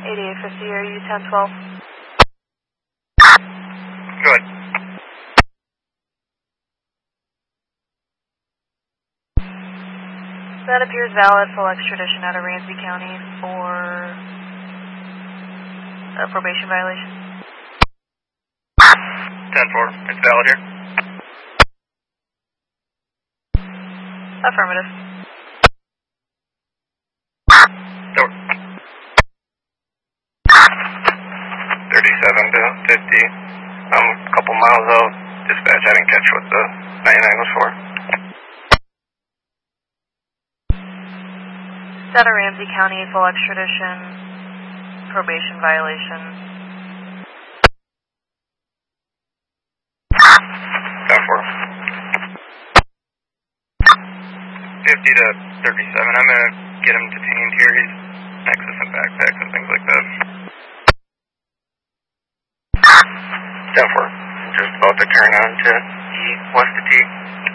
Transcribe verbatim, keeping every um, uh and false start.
eighty-eight fifty, are you ten twelve? Good. That appears valid. Full extradition out of Ramsey County for a probation violation. ten four, it's valid here. Affirmative. Door. thirty-seven to fifty. I'm a couple miles out. Dispatch, I didn't catch what the ninety-nine was for. Out of Ramsey County, full extradition, probation violation. ten four. fifty to thirty-seven. I'm going to get him detained here. He's accessing backpacks and things like that. ten four. Just about to turn on to E, west of T.